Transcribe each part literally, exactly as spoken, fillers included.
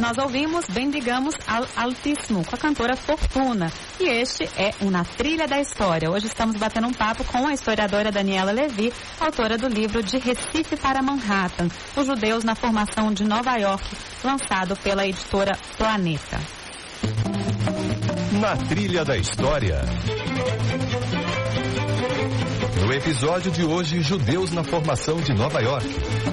nós ouvimos Bendigamos ao Altíssimo, com a cantora Fortuna. E este é o Na Trilha da História. Hoje estamos batendo um papo com a historiadora Daniela Levi, autora do livro De Recife para Manhattan, Os Judeus na Formação de Nova York, lançado pela editora Planeta. Na Trilha da História. No episódio de hoje, Judeus na Formação de Nova York.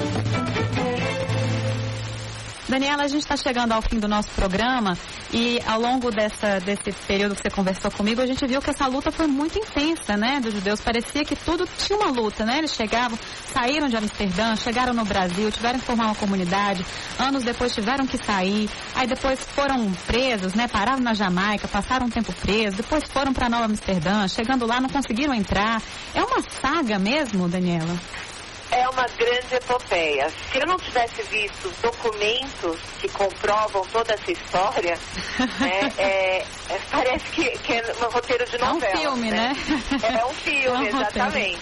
Daniela, a gente está chegando ao fim do nosso programa e ao longo dessa, desse período que você conversou comigo, a gente viu que essa luta foi muito intensa, né, dos judeus. Parecia que tudo tinha uma luta, né? Eles chegavam, saíram de Amsterdã, chegaram no Brasil, tiveram que formar uma comunidade, anos depois tiveram que sair, aí depois foram presos, né? Pararam na Jamaica, passaram um tempo presos, depois foram para Nova Amsterdã, chegando lá não conseguiram entrar. É uma saga mesmo, Daniela? É uma grande epopeia. Se eu não tivesse visto os documentos que comprovam toda essa história, né, é, é, parece que, que é um roteiro de novela. É um filme, né? né? É um filme, é um exatamente.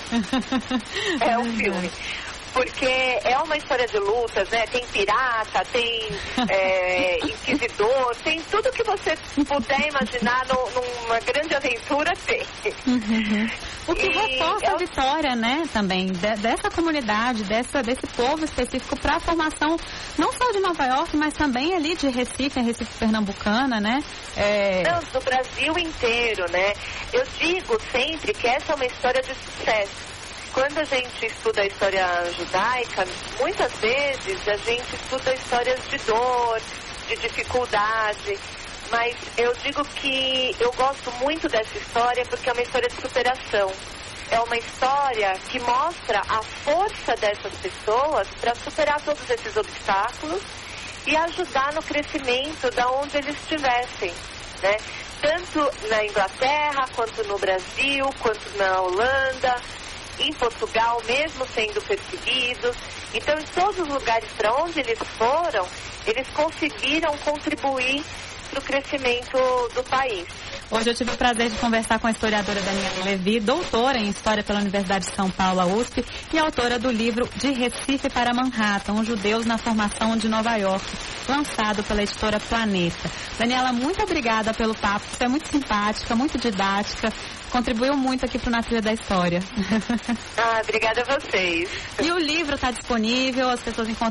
É um filme. Porque é uma história de lutas, né? Tem pirata, tem é, inquisidor, tem tudo que você puder imaginar no, numa grande aventura, tem. Uhum. O que e reforça eu... a vitória, né, também, de, dessa comunidade, dessa, desse povo específico para a formação, não só de Nova York, mas também ali de Recife, a Recife Pernambucana, né? É... Não, do Brasil inteiro, né? Eu digo sempre que essa é uma história de sucesso. Quando a gente estuda a história judaica, muitas vezes a gente estuda histórias de dor, de dificuldade, mas eu digo que eu gosto muito dessa história porque é uma história de superação. É uma história que mostra a força dessas pessoas para superar todos esses obstáculos e ajudar no crescimento da onde eles estivessem, né? Tanto na Inglaterra, quanto no Brasil, quanto na Holanda, em Portugal, mesmo sendo perseguidos. Então, em todos os lugares para onde eles foram, eles conseguiram contribuir para o crescimento do país. Hoje eu tive o prazer de conversar com a historiadora Daniela Levi, doutora em História pela Universidade de São Paulo, a U S P, e autora do livro De Recife para Manhattan, Os Judeus na Formação de Nova York, lançado pela editora Planeta. Daniela, muito obrigada pelo papo, você é muito simpática, muito didática, contribuiu muito aqui para o Na Trilha da História. Ah, obrigada a vocês. E o livro está disponível, as pessoas encontram